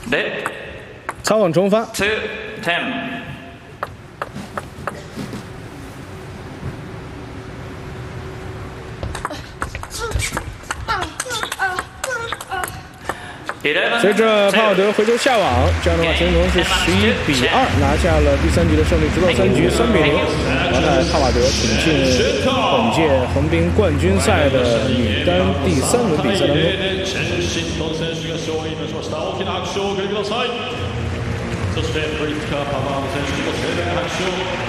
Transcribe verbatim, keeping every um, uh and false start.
擦网重发。 two ten。 随着帕瓦德回球下网，这样的话，陈龙是十一比二拿下了第三局的胜利，直到三局三比零淘汰帕瓦德，挺进本届横滨冠军赛的女单第三轮比赛当中。 そしてブリッカーパワーの選手にも盛大な拍手を